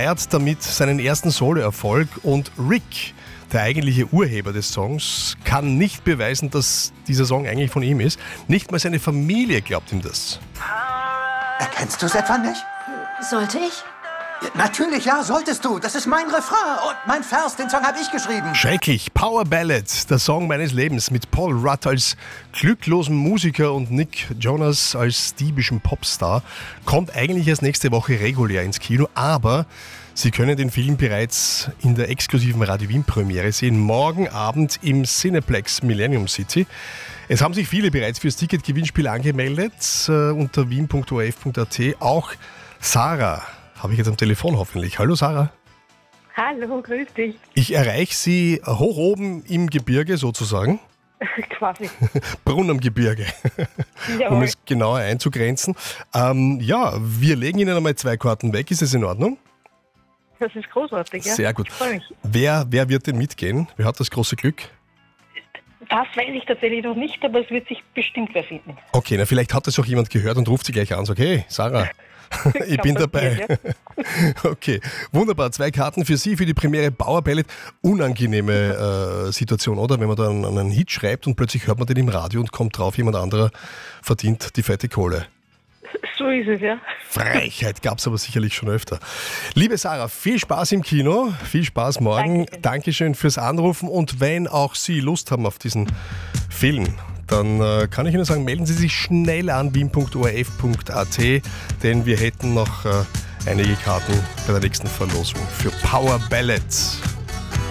feiert damit seinen ersten Soloerfolg und Rick, der eigentliche Urheber des Songs, kann nicht beweisen, dass dieser Song eigentlich von ihm ist. Nicht mal seine Familie glaubt ihm das. Erkennst du es etwa nicht? Sollte ich? Natürlich, ja, solltest du. Das ist mein Refrain und mein Vers, den Song habe ich geschrieben. Schrecklich, Power Ballad, der Song meines Lebens mit Paul Rudd als glücklosen Musiker und Nick Jonas als diebischen Popstar, kommt eigentlich erst nächste Woche regulär ins Kino, aber Sie können den Film bereits in der exklusiven Radio Wien Premiere sehen, morgen Abend im Cineplex Millennium City. Es haben sich viele bereits fürs Ticketgewinnspiel angemeldet unter wien.orf.at. Auch Sarah habe ich jetzt am Telefon hoffentlich. Hallo Sarah. Hallo, grüß dich. Ich erreiche Sie hoch oben im Gebirge sozusagen. Quasi. Brunn am Gebirge, um es genauer einzugrenzen. Wir legen Ihnen einmal 2 Karten weg. Ist das in Ordnung? Das ist großartig, ja. Sehr gut. Ich freue mich. Wer wird denn mitgehen? Wer hat das große Glück? Das weiß ich tatsächlich noch nicht, aber es wird sich bestimmt wer finden. Okay, na vielleicht hat das auch jemand gehört und ruft Sie gleich an und sagt, hey, Sarah, ich bin dabei. Okay, wunderbar. 2 Karten für Sie, für die Premiere Power Ballad. Unangenehme Situation, oder? Wenn man da einen Hit schreibt und plötzlich hört man den im Radio und kommt drauf, jemand anderer verdient die fette Kohle. So ist es, ja. Frechheit gab es aber sicherlich schon öfter. Liebe Sarah, viel Spaß im Kino, viel Spaß morgen. Dankeschön fürs Anrufen und wenn auch Sie Lust haben auf diesen Film, dann kann ich Ihnen sagen, melden Sie sich schnell an wien.orf.at, denn wir hätten noch einige Karten bei der nächsten Verlosung für Power Ballad.